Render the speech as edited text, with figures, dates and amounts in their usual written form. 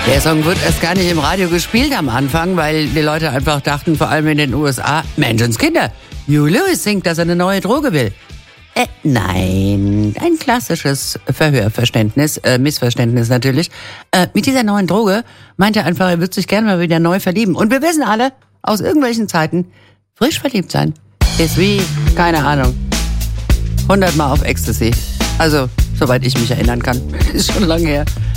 Der Song wird erst gar nicht im Radio gespielt am Anfang, weil die Leute einfach dachten, vor allem in den USA, Menschenskinder, Huey Lewis singt, dass er eine neue Droge will. Nein, ein klassisches Verhörverständnis, Missverständnis natürlich. Mit dieser neuen Droge meint er einfach, er wird sich gerne mal wieder neu verlieben. Und wir wissen alle, aus irgendwelchen Zeiten, frisch verliebt sein ist wie, keine Ahnung, 100 Mal auf Ecstasy. Also, soweit ich mich erinnern kann. Ist schon lange her.